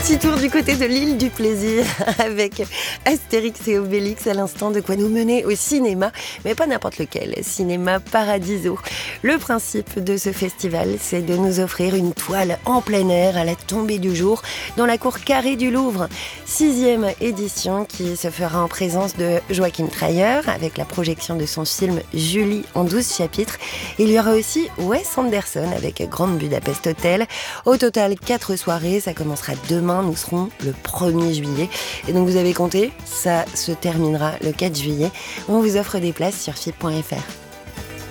Petit tour du côté de l'île du plaisir avec Astérix et Obélix à l'instant, de quoi nous mener au cinéma, mais pas n'importe lequel, Cinéma Paradiso. Le principe de ce festival, c'est de nous offrir une toile en plein air à la tombée du jour dans la cour carrée du Louvre. 6e édition qui se fera en présence de Joachim Trier avec la projection de son film Julie en 12 chapitres. Il y aura aussi Wes Anderson avec Grand Budapest Hotel. Au total, 4 soirées, ça commencera demain, nous serons le 1er juillet. Et donc vous avez compté, ça se terminera le 4 juillet. On vous offre des places sur FIP.fr.